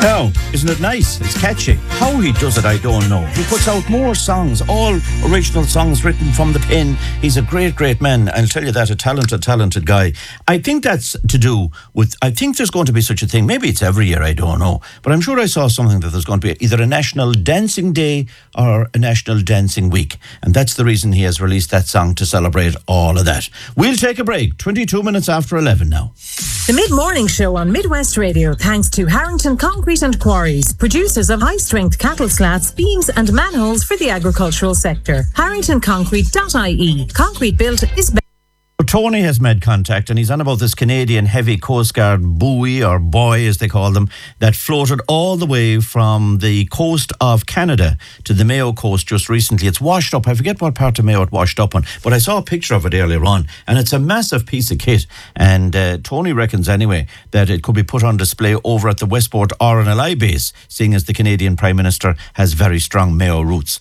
Now, isn't it nice? It's catchy. How he does it, I don't know. He puts out more songs, all original songs written from the pen. He's a great, great man. I'll tell you that, a talented guy. I think that's to do with, I think there's going to be such a thing. Maybe it's every year, I don't know. But I'm sure I saw something that there's going to be either a National Dancing Day or a National Dancing Week. And that's the reason he has released that song, to celebrate all of that. We'll take a break. 22 minutes after 11 now. The Mid-Morning Show on Midwest Radio, thanks to Harrington Concrete and Quarries, producers of high-strength cattle slats, beams and manholes for the agricultural sector. HarringtonConcrete.ie. Concrete built is better. Tony has made contact, and he's on about this Canadian heavy Coast Guard buoy, or buoy as they call them, that floated all the way from the coast of Canada to the Mayo coast just recently. It's washed up. I forget what part of Mayo it washed up on, but I saw a picture of it earlier on, and it's a massive piece of kit. And Tony reckons anyway that it could be put on display over at the Westport RNLI base, seeing as the Canadian Prime Minister has very strong Mayo roots.